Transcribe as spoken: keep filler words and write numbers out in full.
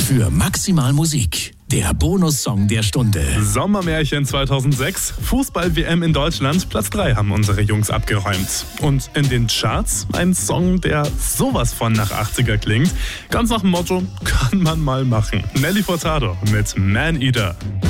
für Maximal Musik. Der Bonussong der Stunde. Sommermärchen zweitausendsechs, Fußball-W M in Deutschland, Platz drei haben unsere Jungs abgeräumt. Und in den Charts ein Song, der sowas von nach achtziger klingt. Ganz nach dem Motto, kann man mal machen. Nelly Furtado mit Man Eater.